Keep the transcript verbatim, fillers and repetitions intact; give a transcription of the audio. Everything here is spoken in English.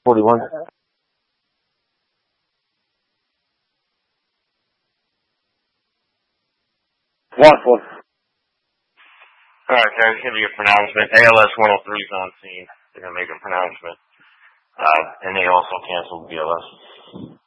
forty-one. Watford. Alright, guys, give me a pronouncement. A L S one oh three is on scene. They're going to make a pronouncement. Uh, and they also canceled B L S.